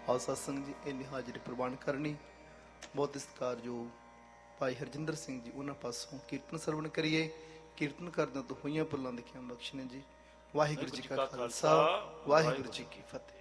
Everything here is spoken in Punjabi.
ਆਓ ਸਤਸੰਗ ਜੀ ਇੰਨੀ ਹਾਜ਼ਰੀ ਪ੍ਰਵਾਨ ਕਰਨੀ। ਬਹੁਤ ਸਤਿਕਾਰਯੋਗ ਭਾਈ ਹਰਜਿੰਦਰ ਸਿੰਘ ਜੀ ਉਹਨਾਂ ਪਾਸੋਂ ਕੀਰਤਨ ਸਰਵਣ ਕਰੀਏ। ਕੀਰਤਨ ਕਰਦਿਆਂ ਤੋਂ ਹੋਈਆਂ ਭੁੱਲਾਂ ਦੀਆਂ ਬਖਸ਼ਣੇ ਜੀ। ਵਾਹਿਗੁਰੂ ਜੀ ਕਾ ਖਾਲਸਾ, ਵਾਹਿਗੁਰੂ ਜੀ ਕੀ ਫਤਿਹ।